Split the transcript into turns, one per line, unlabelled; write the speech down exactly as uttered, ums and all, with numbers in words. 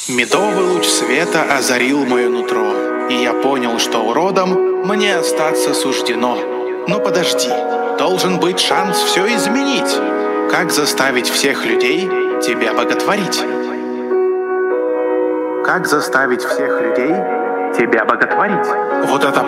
Медовый луч света озарил мое нутро, и я понял, что уродом мне остаться суждено. Но подожди, должен быть шанс все изменить. Как заставить всех людей тебя боготворить? Как заставить всех людей тебя боготворить? Вот это